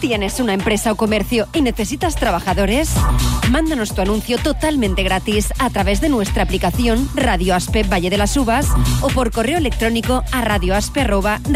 ¿Tienes una empresa o comercio y necesitas trabajadores? Mándanos tu anuncio totalmente gratis a través de nuestra aplicación Radio Aspe Valle de las Uvas o por correo electrónico a radioaspe@